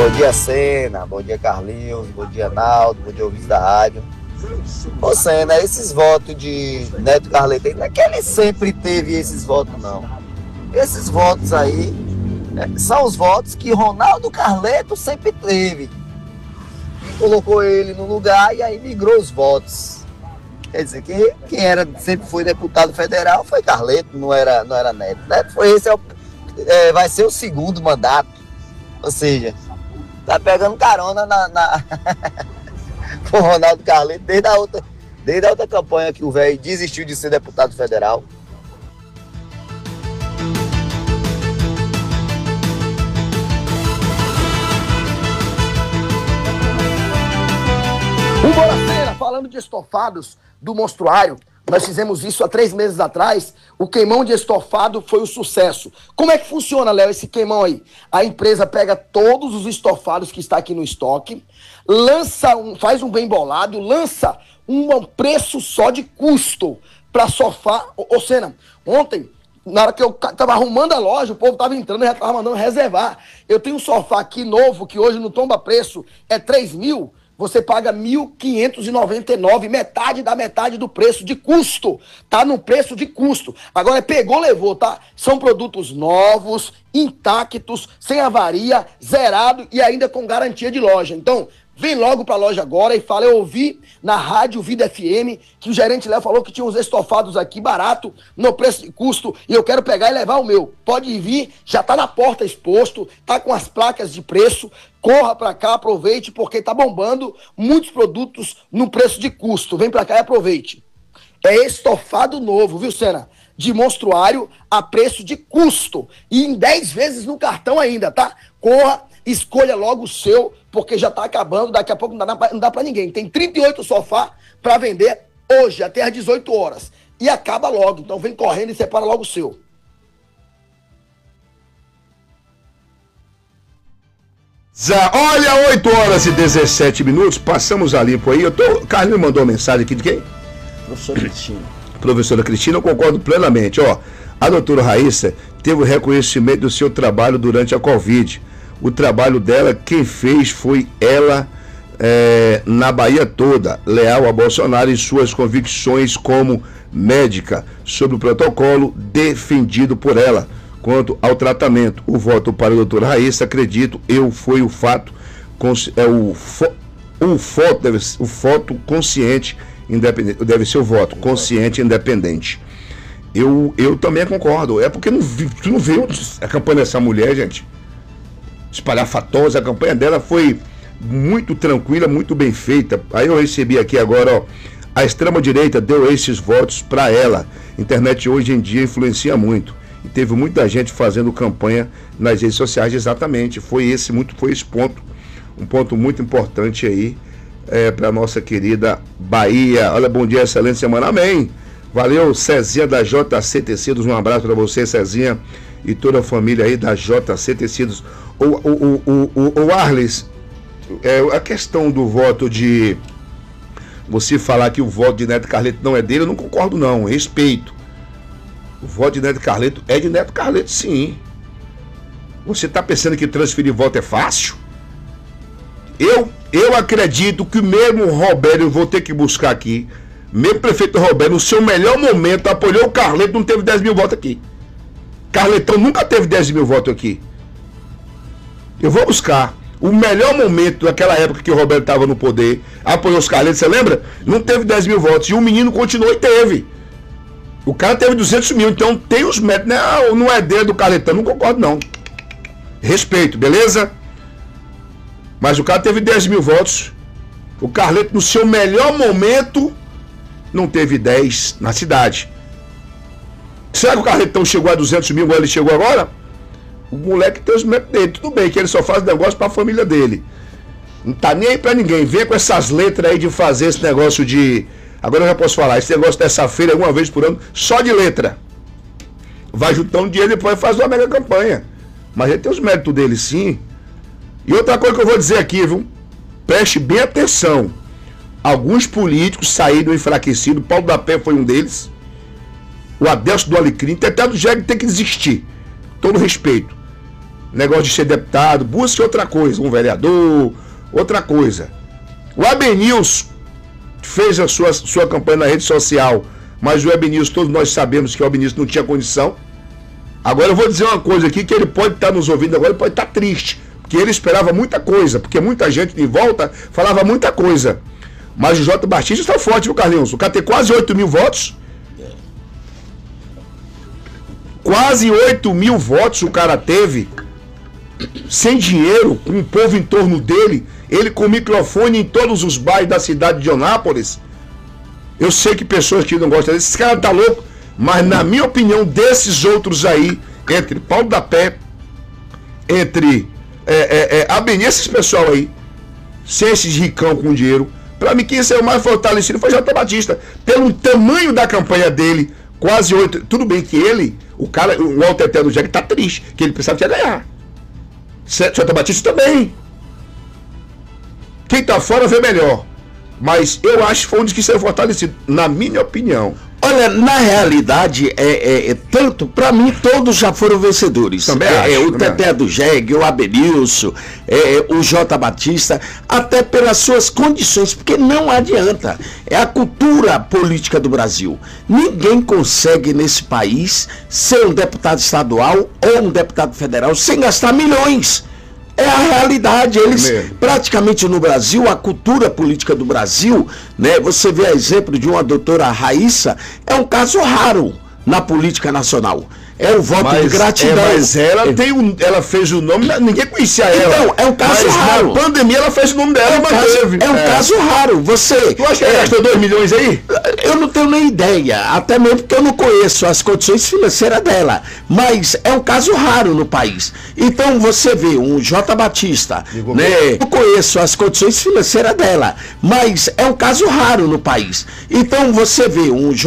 Bom dia, Senna. Bom dia, Carlinhos. Bom dia, Naldo. Bom dia, ouvintes da rádio. Ô, Senna, esses votos de Neto Carleto, não é que ele sempre teve esses votos, não. Esses votos aí são os votos que Ronaldo Carleto sempre teve. E colocou ele no lugar e aí migrou os votos. Quer dizer, quem sempre foi deputado federal foi Carleto, não era Neto. Neto vai ser o segundo mandato. Ou seja, tá pegando carona com o Ronaldo Carleto desde a outra campanha que o velho desistiu de ser deputado federal. Bora, Senna, falando de estofados do Monstruário, nós fizemos isso há 3 meses atrás. O queimão de estofado foi um sucesso. Como é que funciona, Léo, esse queimão aí? A empresa pega todos os estofados que está aqui no estoque, faz um bem bolado, lança um preço só de custo para sofá. Ô, Senna, ontem, na hora que eu tava arrumando a loja, o povo tava entrando e já tava mandando reservar. Eu tenho um sofá aqui novo, que hoje no tomba preço é 3 mil. Você paga 1.599, metade da metade do preço de custo. Tá no preço de custo. Agora pegou, levou, tá? São produtos novos, intactos, sem avaria, zerado e ainda com garantia de loja. Então, vem logo pra loja agora e fala, eu ouvi na rádio Vida FM que o gerente Léo falou que tinha uns estofados aqui barato, no preço de custo, e eu quero pegar e levar o meu. Pode vir, já tá na porta exposto, tá com as placas de preço, corra pra cá, aproveite, porque tá bombando muitos produtos no preço de custo. Vem pra cá e aproveite. É estofado novo, viu, Senna? De Monstruário a preço de custo. E em 10 vezes no cartão ainda, tá? Corra, escolha logo o seu, porque já tá acabando, daqui a pouco não dá pra ninguém. Tem 38 sofá pra vender hoje, até às 18 horas. E acaba logo, então vem correndo e separa logo o seu. Olha, 8 horas e 17 minutos, passamos a limpo aí. Carlinhos mandou uma mensagem aqui de quem? Professora Cristina. Professora Cristina, eu concordo plenamente. A doutora Raíssa teve o reconhecimento do seu trabalho durante a Covid. O trabalho dela, quem fez foi ela na Bahia toda, leal a Bolsonaro e suas convicções como médica sobre o protocolo defendido por ela. Quanto ao tratamento, o voto para a doutora Raíssa, acredito eu, foi o fato, o voto consciente, independente, deve ser o voto consciente independente. Eu também concordo, é porque tu não viu a campanha dessa mulher, gente, espalhafatosa. A campanha dela foi muito tranquila, muito bem feita. Aí eu recebi aqui agora, a extrema-direita deu esses votos para ela. A internet hoje em dia influencia muito. E teve muita gente fazendo campanha nas redes sociais, exatamente. Foi esse ponto, um ponto muito importante aí para nossa querida Bahia. Olha, bom dia, excelente semana, amém. Valeu, Cezinha da JC Tecidos, um abraço para você, Cezinha, e toda a família aí da JC Tecidos. O Arles, a questão do voto de você falar que o voto de Neto Carleto não é dele, eu não concordo não, respeito. O voto de Neto Carleto é de Neto Carleto, sim. Você está pensando que transferir voto é fácil? Eu acredito que mesmo o Roberto, eu vou ter que buscar aqui, mesmo o prefeito Roberto, no seu melhor momento, apoiou o Carleto, não teve 10 mil votos aqui. Carletão nunca teve 10 mil votos aqui. Eu vou buscar. O melhor momento daquela época que o Roberto estava no poder, apoiou os Carletos, você lembra? Não teve 10 mil votos. E o menino continuou e teve. O cara teve 200 mil, então tem os métodos. Não é dele do Carletão, não concordo não. Respeito, beleza? Mas o cara teve 10 mil votos. O Carleto, no seu melhor momento, não teve 10 na cidade. Será que o Carletão chegou a 200 mil igual ele chegou agora? O moleque tem os métodos dele. Tudo bem que ele só faz negócio pra família dele. Não tá nem aí pra ninguém. Vem com essas letras aí de fazer esse negócio de... Agora eu já posso falar. Esse negócio dessa feira, uma vez por ano, só de letra. Vai juntando dinheiro e depois faz uma mega campanha. Mas ele tem os méritos dele, sim. E outra coisa que eu vou dizer aqui, viu? Preste bem atenção. Alguns políticos saíram enfraquecidos. Paulo da Pé foi um deles. O Adelso do Alecrim. Até do Jegue tem que desistir. Todo respeito. negócio de ser deputado, busque outra coisa, um vereador, outra coisa. O Abenilson fez a sua campanha na rede social, mas o Abenilson, todos nós sabemos que o Abenilson não tinha condição. Agora eu vou dizer uma coisa aqui, que ele pode estar nos ouvindo agora, ele pode estar triste, porque ele esperava muita coisa, porque muita gente de volta falava muita coisa. Mas o Jota Batista está forte, viu, Carlinhos? O cara tem quase 8 mil votos. Quase 8 mil votos o cara teve, sem dinheiro, com o povo em torno dele, ele com microfone em todos os bairros da cidade de Eunápolis. Eu sei que pessoas que não gostam desse cara tá louco, mas na minha opinião, desses outros aí, entre Paulo da Pé, entre Abenilson, esses pessoal aí, sem esses ricão com dinheiro, pra mim quem saiu mais fortalecido foi Jota Batista, pelo tamanho da campanha dele, quase 8, tudo bem que ele, o cara, o Alteté do Jack tá triste, que ele pensava que ia ganhar. Jota Batista também. Quem tá fora vê melhor. Mas eu acho que foi um dos que saiu fortalecido, na minha opinião. Olha, na realidade, tanto, pra mim, todos já foram vencedores. Também acho, o Teté do Jeg, o Abenilson, o Jota Batista, até pelas suas condições, porque não adianta. É a cultura política do Brasil. Ninguém consegue nesse país ser um deputado estadual ou um deputado federal sem gastar milhões. É a realidade. Eles, praticamente no Brasil, a cultura política do Brasil, né? Você vê a exemplo de uma doutora Raíssa, é um caso raro na política nacional. É o voto de gratidão. Mas ela fez o nome, ninguém conhecia ela. Então, é um caso raro. Na pandemia ela fez o nome dela, É um caso raro. Tu acha que ela gastou 2 milhões aí? Eu não tenho nem ideia, até mesmo porque eu não conheço as condições financeiras dela. Mas é um caso raro no país. Então você vê um Jota Batista, né? Eu não conheço as condições financeiras dela, mas é um caso raro no país. Então você vê um